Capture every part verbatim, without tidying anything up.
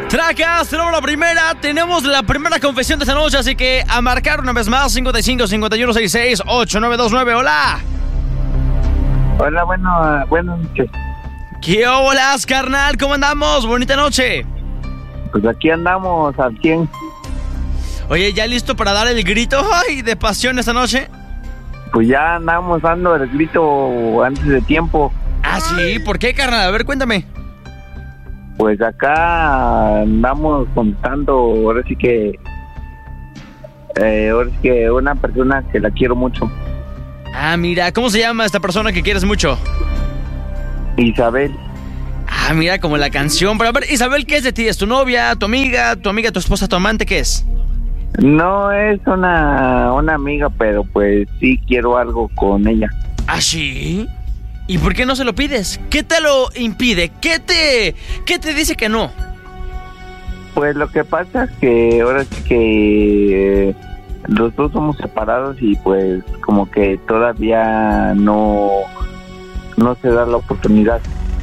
Tracas, tenemos la primera, tenemos la primera confesión de esta noche, así que a marcar una vez más, cincuenta y cinco, cincuenta y uno, sesenta y seis, ochenta y nueve veintinueve, hola. Hola, bueno, buenas noches. ¿Qué holas, carnal? ¿Cómo andamos? Bonita noche. Pues aquí andamos al cien. Oye, ¿ya listo para dar el grito ay, de pasión esta noche? Pues ya andamos dando el grito antes de tiempo. Ah, sí, ¿por qué, carnal? A ver, cuéntame. Pues acá andamos contando, ahora sí que, eh, ahora sí que una persona que la quiero mucho. Ah, mira, ¿cómo se llama esta persona que quieres mucho? Isabel. Ah, mira, como la canción. Pero a ver, Isabel, ¿qué es de ti? ¿Es tu novia, tu amiga, tu amiga, tu esposa, tu amante? ¿Qué es? No es una, una amiga, pero pues sí quiero algo con ella. ¿Ah, sí? ¿Y por qué no se lo pides? ¿Qué te lo impide? ¿Qué te, qué te dice que no? Pues lo que pasa es que ahora sí que eh, los dos somos separados y pues como que todavía no, no se da la oportunidad.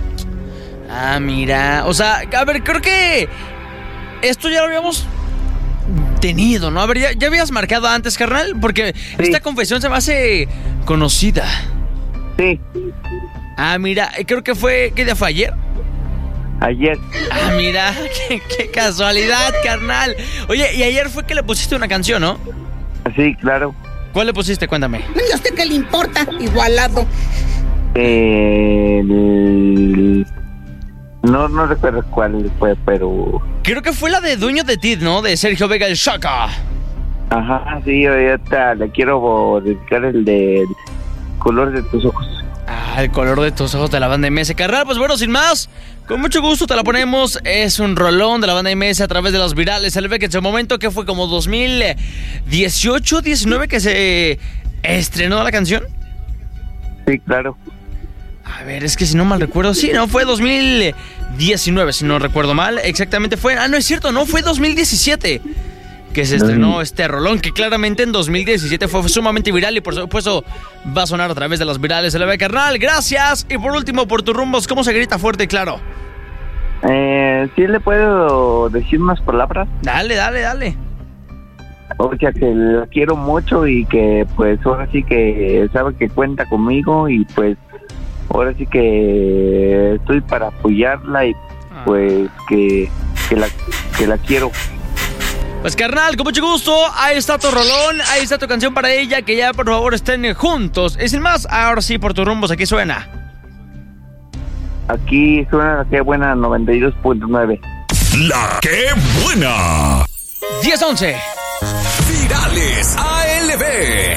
Ah, mira, o sea, a ver, creo que esto ya lo habíamos tenido, ¿no? A ver, ¿ya, ya habías marcado antes, carnal? Porque sí. Esta confesión se me hace conocida. Sí. Ah, mira, creo que fue... ¿Qué día fue? ¿Ayer? Ayer. Ah, mira, qué, qué casualidad, carnal. Oye, y ayer fue que le pusiste una canción, ¿no? Sí, claro. ¿Cuál le pusiste? Cuéntame. ¿Y a usted qué le importa? Igualado. Eh, el... No, no recuerdo cuál fue, pero... Creo que fue la de Dueño de Ti, ¿no? De Sergio Vega el Shaka. Ajá, sí, ahorita le quiero dedicar el de Color de tus ojos. Ah, el color de tus ojos de la banda M S. Carnal, pues bueno, sin más, con mucho gusto te la ponemos. Es un rolón de la banda M S a través de los virales. Se le ve que en su momento, que fue como dos mil dieciocho, diecinueve que se estrenó la canción. Sí, claro. A ver, es que si no mal recuerdo, sí, no, fue dos mil diecinueve, si no recuerdo mal. Exactamente fue, ah, no es cierto, no, fue dos mil diecisiete que se estrenó este rolón, que claramente en dos mil diecisiete fue sumamente viral y por supuesto va a sonar a través de los virales. Se le ve, carnal, gracias. Y por último, por tus rumbos, ¿cómo se grita fuerte y claro? Eh, ¿sí le puedo decir unas palabras? Dale, dale, dale. O sea, que la quiero mucho y que pues ahora sí que sabe que cuenta conmigo y pues ahora sí que estoy para apoyarla y pues que, que, la, que la quiero. Pues carnal, con mucho gusto, ahí está tu rolón, ahí está tu canción para ella, que ya por favor estén juntos. Y sin más, ahora sí, por tus rumbos, aquí suena. Aquí suena la que buena noventa y dos punto nueve. La que buena. diez once. Virales A L B.